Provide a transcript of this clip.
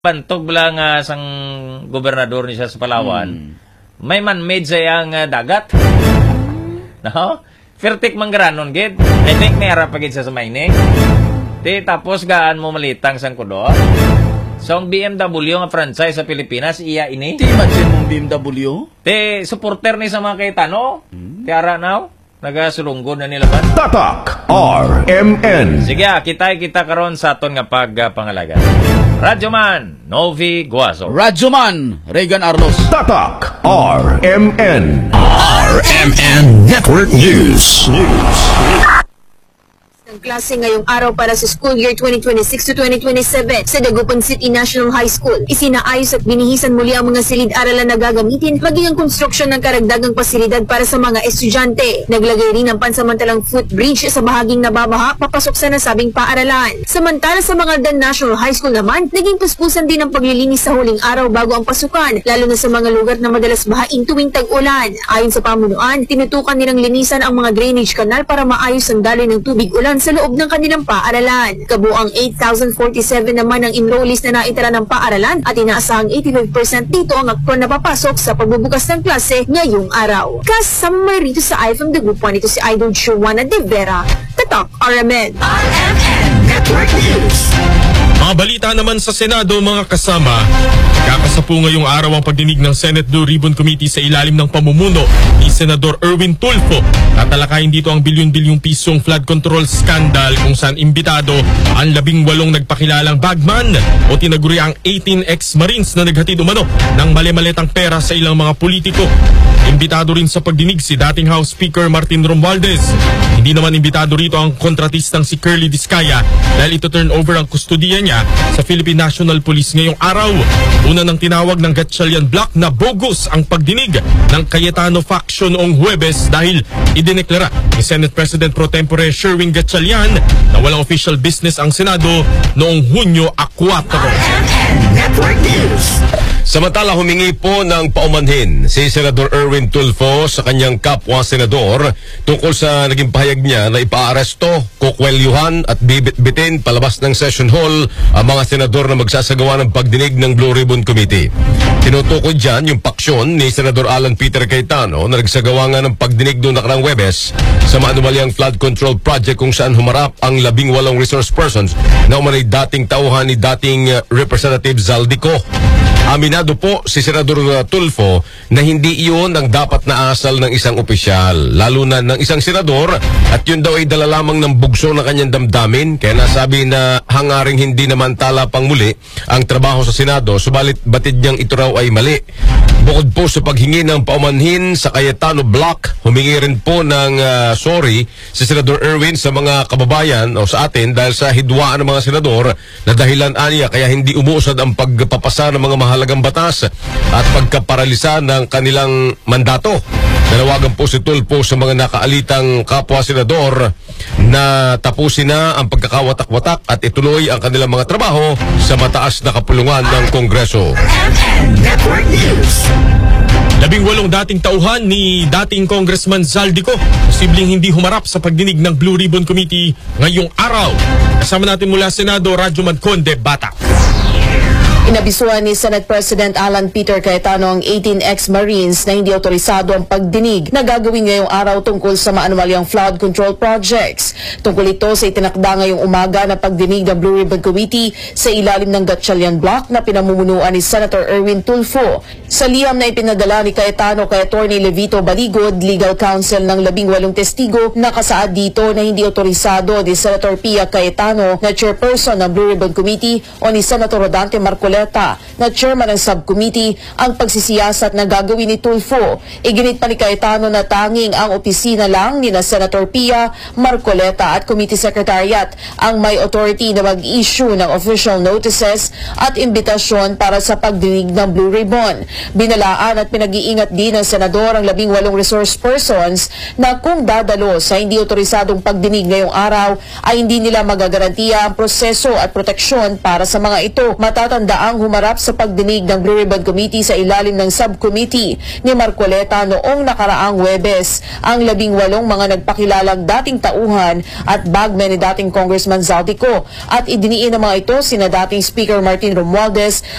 Bantog lang sang gobernador niya sa Palawan, may man-made sayang dagat. No? Fertik manggaranon, gid. I think may harap pagid sa mainig. Tapos gaan mo malitang sang kudo. So, ang BMW nga franchise sa Pilipinas, iya ini. Imagine mong BMW? Supporter ni sa mga Cayetano. Tiara now, nagasulunggod na nila ba? Tatak RMN. Sige, kita karon sa aton nga pagpangalaga. Radyoman Novi Guaso. Radyoman Regan Arlos. Tatak RMN. RMN Network News. Ang klase ngayong araw para sa school year 2026 to 2027 sa Dagupan City National High School. Isinaayos at binihisan muli ang mga silid-aralan na gagamitin, maging ang konstruksyon ng karagdagang pasilidad para sa mga estudyante. Naglagay rin ng pansamantalang footbridge sa bahaging nababaha papasok sa nasabing paaralan. Samantala sa mga Dan National High School naman, naging puspusan din ang paglilinis sa huling araw bago ang pasukan, lalo na sa mga lugar na madalas bahain tuwing tag-ulan. Ayon sa pamunuan, tinutukan nilang linisan ang mga drainage canal para maayos ang daloy ng tubig ulan sa loob ng kanilang paaralan. Kabuang 8,047 naman ang enrollees na naitala ng paaralan at inaasahang 85% dito ang aktual na papasok sa pagbubukas ng klase ngayong araw. Kasama rito sa IFM Dagupan, ito si Idol Juana De Vera, Tatak RMN. RMN Network News. Mga balita naman sa Senado, mga kasama. Kakasapu ngayong araw ang pagdinig ng Senate Blue Ribbon Committee sa ilalim ng pamumuno ni Senador Erwin Tulfo. Tatalakayin dito ang bilyon-bilyong pisong flood control scandal kung saan imbitado ang 18 nagpakilalang bagman o tinaguri ang 18 ex-marines na naghatid umano ng mali-malitang pera sa ilang mga politiko. Imbitado rin sa pagdinig si dating House Speaker Martin Romualdez. Hindi naman imbitado rito ang kontratistang si Curly Discaya dahil ito turn over ang kustodiya niya sa Philippine National Police ngayong araw. Una nang tinawag ng Gatchalian Block na bogus ang pagdinig ng Cayetano faction noong Huwebes dahil idineklara ni Senate President Pro Tempore Sherwin Gatchalian na walang official business ang Senado noong Hunyo 4. Network News. Samantala, humingi po ng paumanhin si Senador Erwin Tulfo sa kanyang kapwa-senador tungkol sa naging pahayag niya na ipaaresto, kukwelyuhan at bibit-bitin palabas ng session hall ang mga senador na magsasagawa ng pagdinig ng Blue Ribbon Committee. Tinutukoy dyan yung paksyon ni Senador Alan Peter Cayetano na nagsagawa nga ng pagdinig noong nakarang Webes sa maanumalyang flood control project kung saan humarap ang 18 resource persons na umanay dating tauhan ni dating Representative Zaldico. Aminado po si Senador Tulfo na hindi iyon ang dapat na asal ng isang opisyal, lalo na ng isang senador, at yun daw ay dala lamang ng bugso ng kanyang damdamin, kaya nasabi na hangaring hindi naman tala pang muli ang trabaho sa Senado, subalit batid niyang ito raw ay mali. Bukod po sa paghingi ng paumanhin sa Cayetano Block, humingi rin po ng sorry si Senador Erwin sa mga kababayan o sa atin dahil sa hidwaan ng mga senador na dahilan aniya kaya hindi umuusad ang pagpapasa ng mga mahalagang batas at pagkaparalisa ng kanilang mandato. Nanawagan po si Tulfo sa mga nakaalitang kapwa-senador na tapusin na ang pagkakawatak-watak at ituloy ang kanilang mga trabaho sa mataas na kapulungan ng Kongreso. Network News. 18 dating tauhan ni dating Congressman Zaldico posibleng hindi humarap sa pagdinig ng Blue Ribbon Committee ngayong araw. Kasama natin mula Senado, Radyoman Conde Batak. Inabisuhan ni Senate President Alan Peter Cayetano ang 18 ex-Marines na hindi otorisado ang pagdinig na gagawin ngayong araw tungkol sa maanumalyang flood control projects. Tungkol ito sa itinakda ngayong umaga na pagdinig ng Blue Ribbon Committee sa ilalim ng Gatchalian Block na pinamumunuan ni Senator Erwin Tulfo. Sa liham na ipinadala ni Cayetano kay Attorney Levito Baligod, legal counsel ng 18 testigo, nakasaad dito na hindi otorisado ni Senator Pia Cayetano na chairperson ng Blue Ribbon Committee o ni Senator Rodante Marcoleta na chairman ng subcommittee ang pagsisiyasat na gagawin ni Tulfo. Iginit pa ni Cayetano na tanging ang opisina lang ni na Senator Pia, Marcoleta at Committee Secretariat ang may authority na mag-issue ng official notices at imbitasyon para sa pagdinig ng Blue Ribbon. Binalaan at pinag-iingat din ng senador ang 18 resource persons na kung dadalo sa hindi otorisadong pagdinig ngayong araw ay hindi nila magagarantiya ang proseso at proteksyon para sa mga ito. Matatandaan nang humarap sa pagdinig ng Blue Ribbon Committee sa ilalim ng subcommittee ni Marcoleta noong nakaraang Huwebes. Ang 18 mga nagpakilalang dating tauhan at bagmen ni dating Congressman Zaldico at idiniin ng mga ito sina dating Speaker Martin Romualdez